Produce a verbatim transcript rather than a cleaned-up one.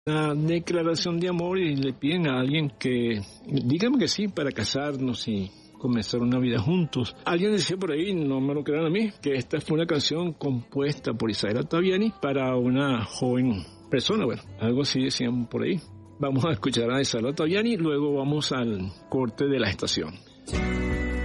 Una declaración de amor y le piden a alguien que dígame que sí para casarnos y comenzar una vida juntos. Alguien decía por ahí, no me lo crean a mí, que esta fue una canción compuesta por Isabel Ottaviani para una joven persona. Bueno, algo así decían por ahí. Vamos a escuchar a Isabel Ottaviani, luego vamos al corte de la estación.